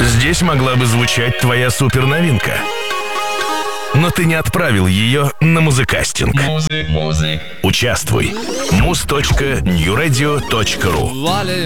Здесь могла бы звучать твоя суперновинка. Но ты не отправил ее на музыкастинг. Участвуй. muz.newradio.ru.